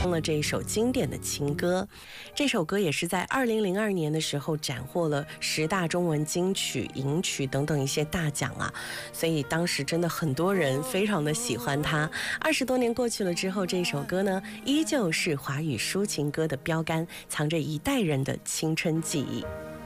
唱了这一首经典的情歌。这首歌也是在2002年的时候斩获了10大中文金曲、银曲等等一些大奖啊，所以当时真的很多人非常的喜欢它。20多年过去了之后，这首歌呢依旧是华语抒情歌的标杆，藏着一代人的青春记忆。